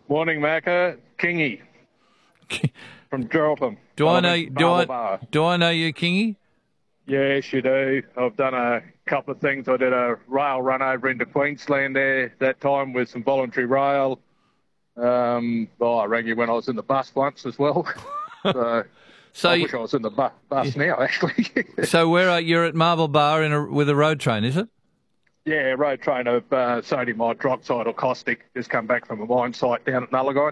Morning, Macca. Kingy from Geraldton. Do I know? Do I know you, Kingy? Yes, you do. I've done a couple of things. I did a rail run over into Queensland there that time with some voluntary rail. I rang you when I was in the bus once as well. So I wish I was in the bus now, actually. So you're at Marble Bar with a road train, is it? Yeah, road train of sodium hydroxide or caustic. Just come back from a mine site down at Nullagine.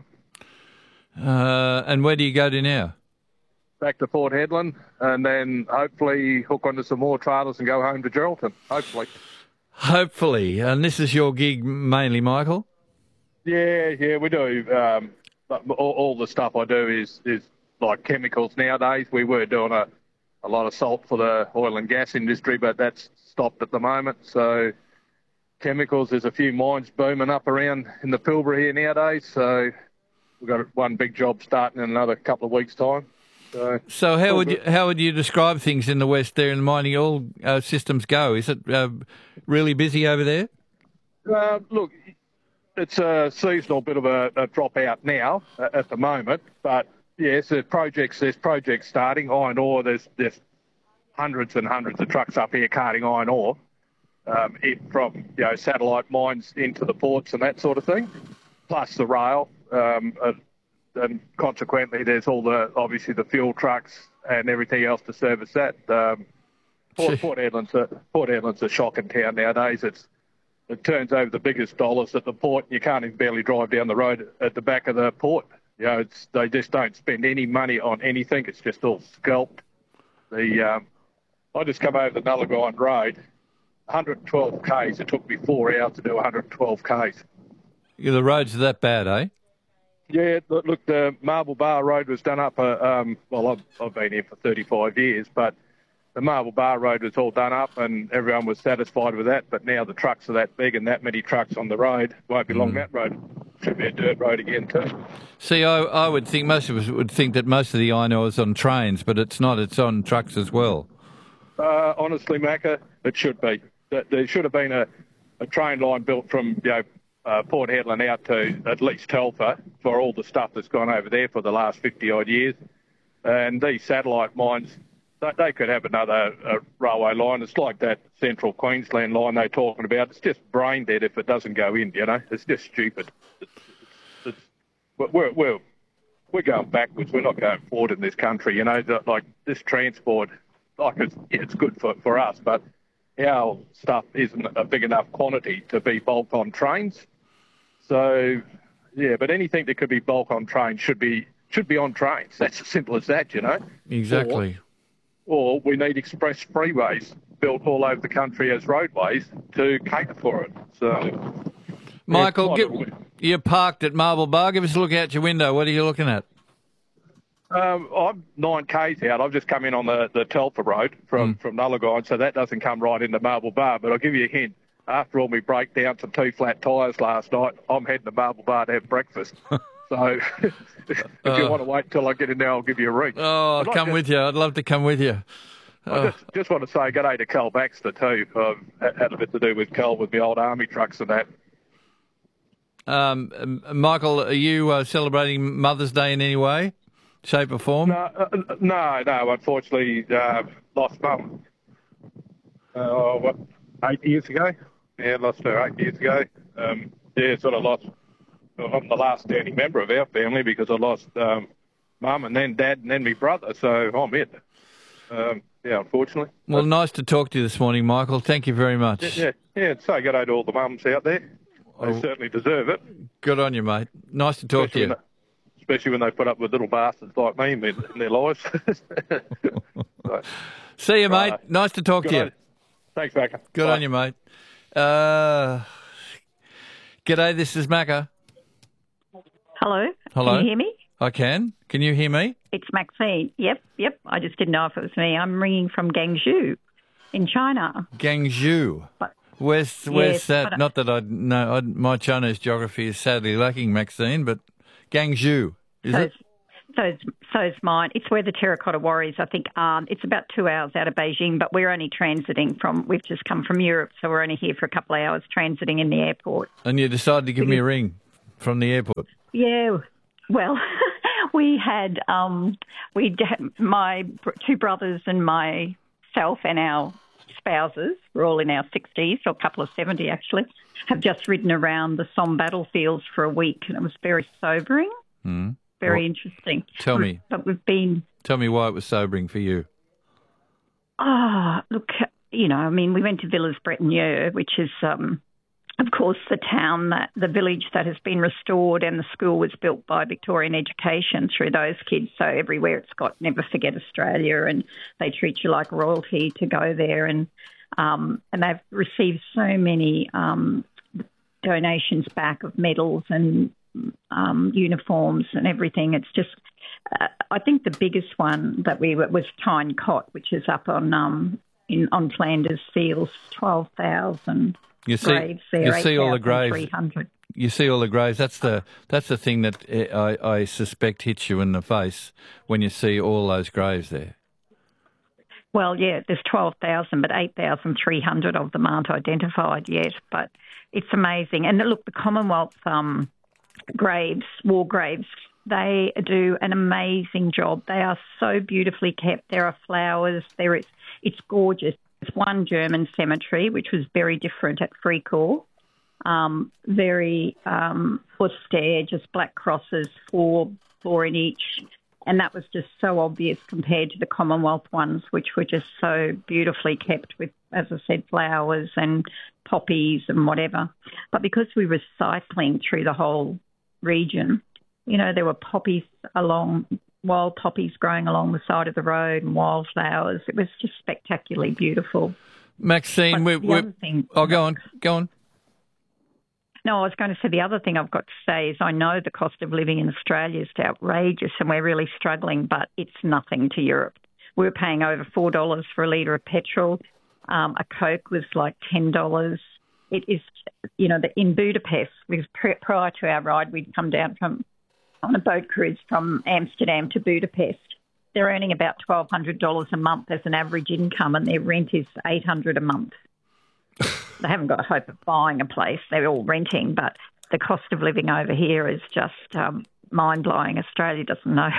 And where do you go to now? Back to Port Hedland, and then hopefully hook onto some more trailers and go home to Geraldton, hopefully. Hopefully. And this is your gig mainly, Michael? Yeah, we do. All the stuff I do is like chemicals nowadays. We were doing a lot of salt for the oil and gas industry, but that's stopped at the moment. So chemicals, there's a few mines booming up around in the Pilbara here nowadays. So we've got one big job starting in another couple of weeks' time. So how would you describe things in the West there in the mining? All systems go. Is it really busy over there? Look, it's a seasonal bit of a drop out now at the moment, but yes, there's projects starting. Iron ore, there's hundreds and hundreds of trucks up here carting iron ore from satellite mines into the ports and that sort of thing, plus the rail. And consequently, there's obviously the fuel trucks and everything else to service that. Port Hedland's a shocking town nowadays. It turns over the biggest dollars at the port. You can't even barely drive down the road at the back of the port. They just don't spend any money on anything. It's just all scalped. I just come over the Nullagine Road, 112 k's. It took me 4 hours to do 112 k's. Yeah, the roads are that bad, eh? Yeah, look, the Marble Bar Road was done up. I've been here for 35 years, but the Marble Bar Road was all done up and everyone was satisfied with that. But now the trucks are that big and that many trucks on the road. Won't be long that road. Should be a dirt road again too. See, I would think most of us would think that most of the iron ore is on trains, but it's not. It's on trucks as well. Honestly, Macca, it should be. There should have been a train line built from Port Hedland out to at least Telfer for all the stuff that's gone over there for the last 50-odd years. And these satellite mines, they could have another railway line. It's like that central Queensland line they're talking about. It's just brain dead if it doesn't go in, It's just stupid. We're going backwards. We're not going forward in this country, Like this transport, it's good for us, but our stuff isn't a big enough quantity to be bulk on trains. So, but anything that could be bulk on trains should be on trains. That's as simple as that, Exactly. Or we need express freeways built all over the country as roadways to cater for it. So, Michael, you're parked at Marble Bar. Give us a look out your window. What are you looking at? I'm 9 k's out. I've just come in on the Telfer Road from Nullagine, so that doesn't come right into Marble Bar. But I'll give you a hint. After all my breakdowns and 2 flat tyres last night, I'm heading to Marble Bar to have breakfast. So if you want to wait till I get in there, I'll give you a ring. Oh, I'll come with you. I'd love to come with you. I just want to say good day to Cal Baxter too. I've had a bit to do with Cal with the old army trucks and that. Michael, are you celebrating Mother's Day in any way, shape or form? No. Unfortunately, lost Mum. 8 years ago? Yeah, lost her 8 years ago. Sort of lost. I'm the last standing member of our family because I lost Mum and then Dad and then my brother. So I'm it. Unfortunately. Well, nice to talk to you this morning, Michael. Thank you very much. Yeah. Say good day to all the mums out there. They certainly deserve it. Good on you, mate. Nice to talk to you. Especially when they put up with little bastards like me in their lives. See you, mate. Nice to talk to you. Thanks, Macca. Good on you, mate. G'day, this is Macca. Hello. Hello. Can you hear me? I can. Can you hear me? It's Maxine. Yep. I just didn't know if it was me. I'm ringing from Guangzhou in China. Guangzhou. Where's that? Not that I know. My Chinese geography is sadly lacking, Maxine, but Guangzhou, is it? So is mine. It's where the Terracotta Warriors, I think, are. It's about 2 hours out of Beijing, but we're only transiting we've just come from Europe, so we're only here for a couple of hours transiting in the airport. And you decided to give me a ring from the airport? Yeah, well, we had my two brothers and myself and our spouses, we're all in our 60s, or a couple of 70 actually, have just ridden around the Somme battlefields for a week, and it was very sobering, very interesting. Tell me. But we've been... Tell me why it was sobering for you. Look, we went to Villers-Bretonneux, which is... of course, the village that has been restored, and the school was built by Victorian Education through those kids. So everywhere it's got Never Forget Australia, and they treat you like royalty to go there. And they've received so many donations back of medals and uniforms and everything. It's just, I think the biggest one that was Tyne Cot, which is up on Flanders Fields, 12,000. You see all the graves. You see all the graves. That's the thing that I suspect hits you in the face when you see all those graves there. Well, yeah, there's 12,000, but 8,300 of them aren't identified yet. But it's amazing. And look, the Commonwealth graves, war graves, they do an amazing job. They are so beautifully kept. There are flowers. It's gorgeous. There's one German cemetery, which was very different at Fricourt, very austere, just black crosses, four in each. And that was just so obvious compared to the Commonwealth ones, which were just so beautifully kept with, as I said, flowers and poppies and whatever. But because we were cycling through the whole region, there were wild poppies growing along the side of the road and wildflowers. It was just spectacularly beautiful. Maxine, go on. No, I was going to say the other thing I've got to say is I know the cost of living in Australia is outrageous and we're really struggling, but it's nothing to Europe. We were paying over $4 for a litre of petrol. A Coke was like $10. It is, in Budapest, because prior to our ride, we'd come down on a boat cruise from Amsterdam to Budapest. They're earning about $1,200 a month as an average income, and their rent is $800 a month. They haven't got a hope of buying a place. They're all renting, but the cost of living over here is just mind-blowing. Australia doesn't know.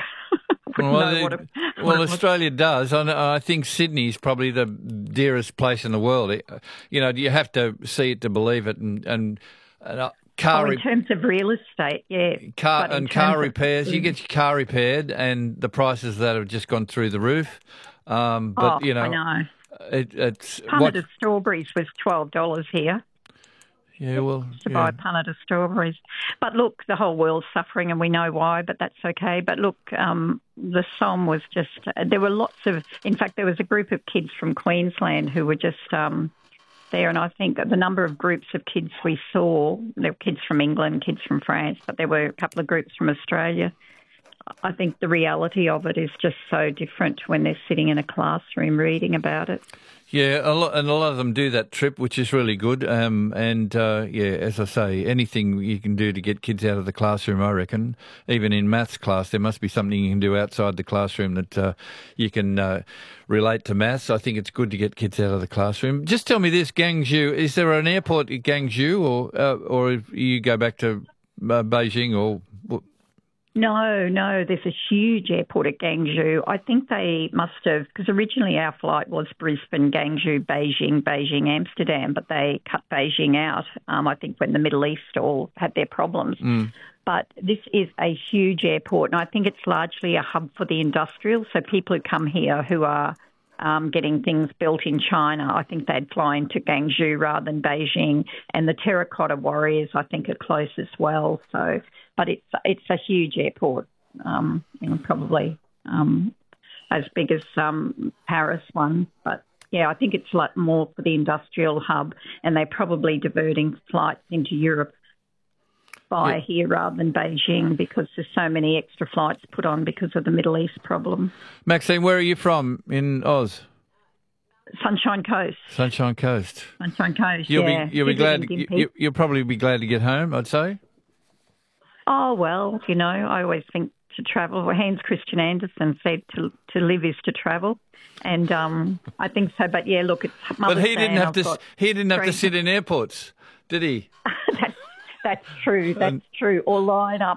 Australia does. I think Sydney's probably the dearest place in the world. You have to see it to believe it, and in terms of real estate, yeah. Car repairs, you get your car repaired, and the prices that have just gone through the roof. I know. It's punnet of strawberries was $12 here. Yeah, well, to buy a punnet of strawberries. But look, the whole world's suffering, and we know why. But that's okay. But look, the Somme was just. There were lots of. In fact, there was a group of kids from Queensland who were just there, and I think the number of groups of kids we saw. There were kids from England, kids from France, but there were a couple of groups from Australia. I think the reality of it is just so different when they're sitting in a classroom reading about it. Yeah, a lot of them do that trip, which is really good. As I say, anything you can do to get kids out of the classroom, I reckon. Even in maths class, there must be something you can do outside the classroom that you can relate to maths. I think it's good to get kids out of the classroom. Just tell me this, Guangzhou, is there an airport at Guangzhou or you go back to Beijing or... No, there's a huge airport at Guangzhou. I think they must have, because originally our flight was Brisbane, Guangzhou, Beijing, Amsterdam, but they cut Beijing out, I think, when the Middle East all had their problems. But this is a huge airport, and I think it's largely a hub for the industrial. So people who come here who are getting things built in China, I think they'd fly into Guangzhou rather than Beijing. And the Terracotta Warriors, I think, are close as well. So, but it's a huge airport, probably as big as Paris one. But yeah, I think it's like more for the industrial hub, and they're probably diverting flights into Europe via here rather than Beijing because there's so many extra flights put on because of the Middle East problem. Maxine, where are you from in Oz? Sunshine Coast. Sunshine Coast. You'll probably be glad to get home, I'd say. Oh, well, I always think to travel. Hans Christian Andersen said to live is to travel. And I think so. But, yeah, look, it's Mother's But he didn't have to sit in airports, did he? That's true. Or line up